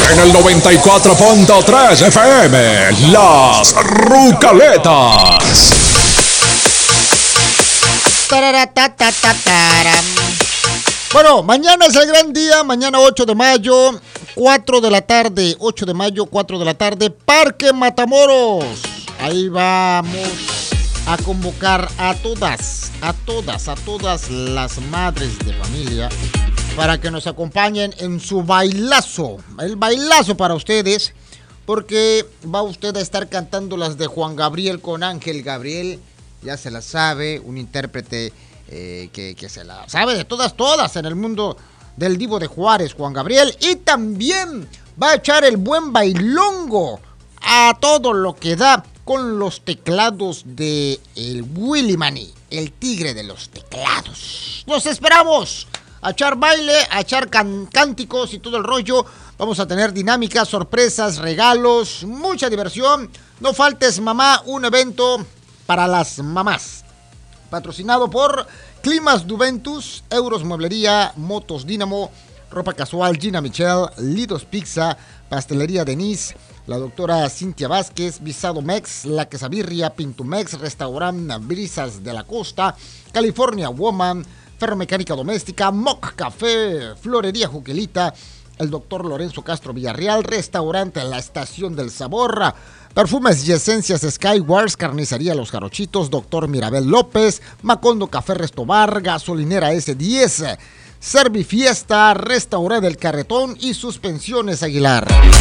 En el 94.3 FM, Las Rucaletas. Bueno, mañana es el gran día, mañana 8 de mayo, 4 de la tarde, 8 de mayo, 4 de la tarde, Parque Matamoros. Ahí vamos a convocar a todas las madres de familia para que nos acompañen en su bailazo, el bailazo para ustedes, porque va usted a estar cantando las de Juan Gabriel con Ángel Gabriel, ya se las sabe, un intérprete que se la sabe de todas en el mundo del Divo de Juárez, Juan Gabriel, y también va a echar el buen bailongo a todo lo que da con los teclados de el Willy Maní, el tigre de los teclados. ¡Los esperamos! A echar baile, a echar cánticos y todo el rollo. Vamos a tener dinámicas, sorpresas, regalos, mucha diversión. No faltes, mamá, un evento para las mamás. Patrocinado por Climas Juventus, Euros Mueblería, Motos Dínamo, Ropa Casual, Gina Michelle, Lidos Pizza, Pastelería Denise, la doctora Cintia Vázquez, Visado Mex, La Quesabirria, Pintumex, Restaurante Brisas de la Costa, California Woman, Ferromecánica Doméstica, Moc Café, Florería Juquelita, el doctor Lorenzo Castro Villarreal, Restaurante La Estación del Sabor, Perfumes y Esencias Skywars, Carnicería Los Jarochitos, Doctor Mirabel López, Macondo Café Restobar, Gasolinera S10, Servifiesta, Restaurante El Carretón y Suspensiones Aguilar.